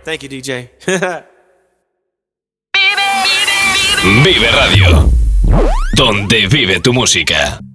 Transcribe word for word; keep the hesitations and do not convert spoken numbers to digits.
Thank you, D J. Vive Radio, donde vive tu música.